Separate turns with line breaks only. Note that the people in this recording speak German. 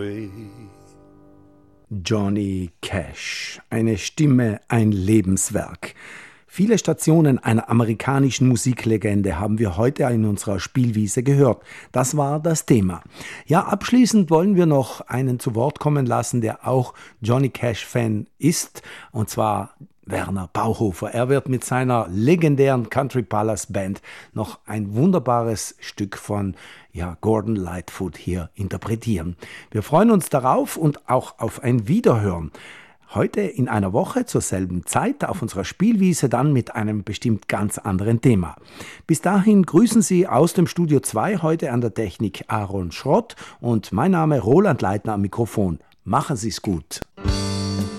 Johnny Cash, eine Stimme, ein Lebenswerk. Viele Stationen einer amerikanischen Musiklegende haben wir heute in unserer Spielwiese gehört. Das war das Thema. Ja, abschließend wollen wir noch einen zu Wort kommen lassen, der auch Johnny Cash-Fan ist, und zwar Werner Bauhofer. Er wird mit seiner legendären Country Palace Band noch ein wunderbares Stück von Gordon Lightfoot hier interpretieren. Wir freuen uns darauf und auch auf ein Wiederhören. Heute in einer Woche zur selben Zeit auf unserer Spielwiese, dann mit einem bestimmt ganz anderen Thema. Bis dahin grüßen Sie aus dem Studio 2 heute an der Technik Aaron Schrott und mein Name Roland Leitner am Mikrofon. Machen Sie es gut.